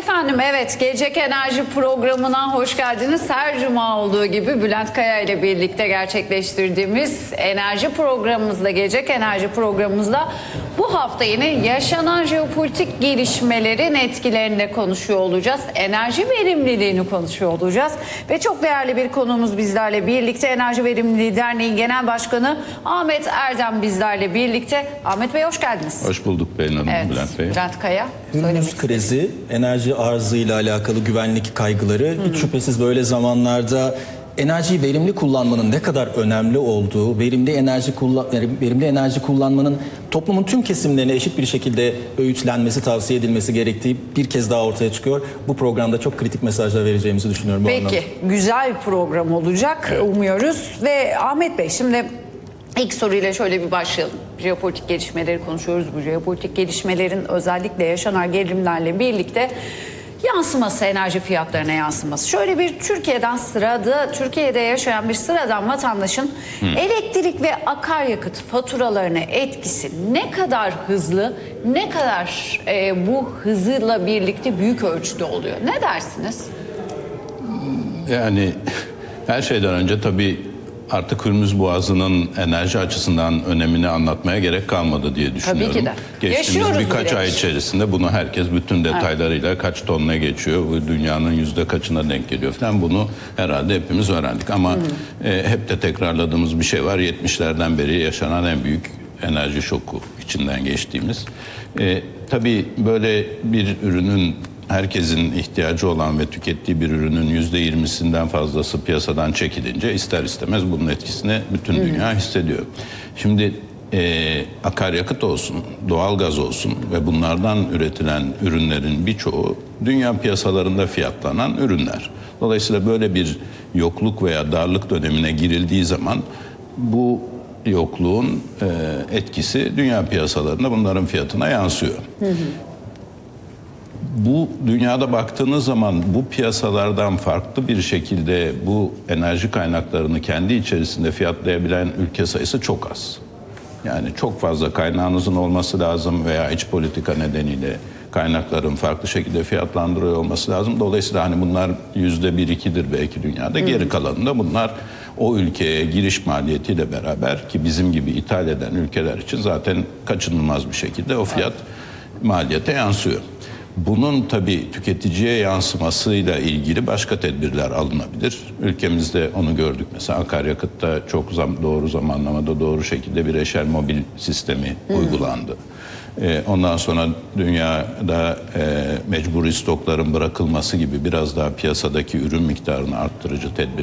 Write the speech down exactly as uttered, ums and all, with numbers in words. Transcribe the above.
Efendim evet, Gelecek Enerji programına hoş geldiniz. Her cuma olduğu gibi Bülent Kaya ile birlikte gerçekleştirdiğimiz enerji programımızda, Gelecek Enerji programımızda bu hafta yine yaşanan jeopolitik gelişmelerin etkilerini konuşuyor olacağız. Enerji verimliliğini konuşuyor olacağız. Ve çok değerli bir konuğumuz bizlerle birlikte. Enerji Verimliliği Derneği Genel Başkanı Ahmet Erdem bizlerle birlikte. Ahmet Bey hoş geldiniz. Hoş bulduk Pelin Hanım, evet, Bülent Bey. Bülent Kaya. Hormuz krizi, enerji arzıyla alakalı güvenlik kaygıları, hı hı. hiç şüphesiz böyle zamanlarda enerjiyi verimli kullanmanın ne kadar önemli olduğu, verimli enerji kullan verimli enerji kullanmanın toplumun tüm kesimlerine eşit bir şekilde öğütlenmesi, tavsiye edilmesi gerektiği bir kez daha ortaya çıkıyor. Bu programda çok kritik mesajlar vereceğimizi düşünüyorum. Peki, anlamda. güzel bir program olacak, evet. umuyoruz. Ve Ahmet Bey, şimdi İlk soruyla şöyle bir başlayalım. Jeopolitik gelişmeleri konuşuyoruz. Bu jeopolitik gelişmelerin özellikle yaşanan gerilimlerle birlikte yansıması, enerji fiyatlarına yansıması. Şöyle bir Türkiye'den sırada, Türkiye'de yaşayan bir sıradan vatandaşın Hı. elektrik ve akaryakıt faturalarına etkisi ne kadar hızlı, ne kadar e, bu hızıyla birlikte büyük ölçüde oluyor? Ne dersiniz? Yani her şeyden önce tabii artık Hürmüz Boğazı'nın enerji açısından önemini anlatmaya gerek kalmadı diye düşünüyorum. Tabii ki de. Geçtiğimiz birkaç ay içerisinde bunu herkes bütün detaylarıyla evet. kaç tonla geçiyor, dünyanın yüzde kaçına denk geliyor falan, bunu herhalde hepimiz öğrendik. Ama hmm. e, hep de tekrarladığımız bir şey var. yetmişlerden beri yaşanan en büyük enerji şoku içinden geçtiğimiz. E, tabii böyle bir ürünün, herkesin ihtiyacı olan ve tükettiği bir ürünün yüzde yirmisinden fazlası piyasadan çekilince ister istemez bunun etkisini bütün dünya hissediyor. Şimdi e, akaryakıt olsun, doğalgaz olsun ve bunlardan üretilen ürünlerin birçoğu dünya piyasalarında fiyatlanan ürünler. Dolayısıyla böyle bir yokluk veya darlık dönemine girildiği zaman bu yokluğun e, etkisi dünya piyasalarında bunların fiyatına yansıyor. Hı hı. Bu dünyada baktığınız zaman bu piyasalardan farklı bir şekilde bu enerji kaynaklarını kendi içerisinde fiyatlayabilen ülke sayısı çok az. Yani çok fazla kaynağınızın olması lazım veya iç politika nedeniyle kaynakların farklı şekilde fiyatlandırıyor olması lazım. Dolayısıyla hani bunlar yüzde bir ikidir belki dünyada. Hı. Geri kalanında bunlar o ülkeye giriş maliyetiyle beraber, ki bizim gibi ithal eden ülkeler için zaten kaçınılmaz bir şekilde o fiyat evet. maliyete yansıyor. Bunun tabii tüketiciye yansımasıyla ilgili başka tedbirler alınabilir. Ülkemizde onu gördük. Mesela akaryakıtta çok zam, doğru zamanlamada doğru şekilde bir eşel mobil sistemi hmm. uygulandı. Ee, ondan sonra dünyada e, mecburi stokların bırakılması gibi biraz daha piyasadaki ürün miktarını arttırıcı tedbir